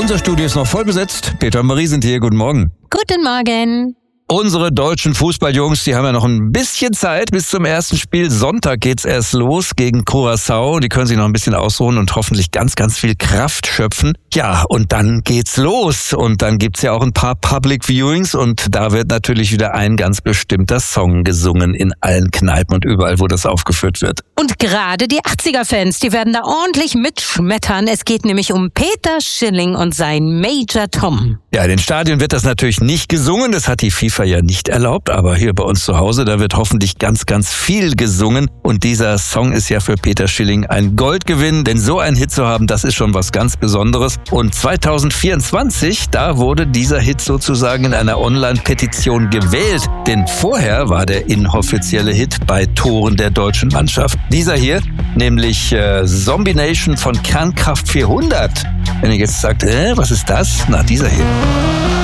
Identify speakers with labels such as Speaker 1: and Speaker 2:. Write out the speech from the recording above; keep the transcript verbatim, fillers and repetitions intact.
Speaker 1: Unser Studio ist noch voll besetzt. Peter und Marie sind hier. Guten Morgen.
Speaker 2: Guten Morgen.
Speaker 1: Unsere deutschen Fußballjungs, die haben ja noch ein bisschen Zeit bis zum ersten Spiel. Sonntag geht's erst los gegen Curaçao. Die können sich noch ein bisschen ausruhen und hoffentlich ganz, ganz viel Kraft schöpfen. Ja, und dann geht's los. Und dann gibt's ja auch ein paar Public Viewings und da wird natürlich wieder ein ganz bestimmter Song gesungen in allen Kneipen und überall, wo das aufgeführt wird.
Speaker 2: Und gerade die achtziger-Fans, die werden da ordentlich mitschmettern. Es geht nämlich um Peter Schilling und sein Major Tom.
Speaker 1: Ja, in den Stadien wird das natürlich nicht gesungen. Das hat die FIFA ja nicht erlaubt. Aber hier bei uns zu Hause, da wird hoffentlich ganz, ganz viel gesungen. Und dieser Song ist ja für Peter Schilling ein Goldgewinn. Denn so einen Hit zu haben, das ist schon was ganz Besonderes. Und zwanzig vierundzwanzig, da wurde dieser Hit sozusagen in einer Online-Petition gewählt. Denn vorher war der inoffizielle Hit bei Toren der deutschen Mannschaft. Dieser hier, nämlich äh, Zombie Nation von Kernkraft vierhundert. Wenn ihr jetzt sagt, äh, was ist das? Na, dieser hier.